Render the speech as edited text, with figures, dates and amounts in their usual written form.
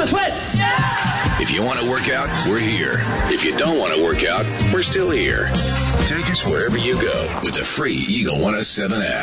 the sweat. If you want to work out, we're here. If you don't want to work out, we're still here. Take us wherever you go with the free Eagle 107 app.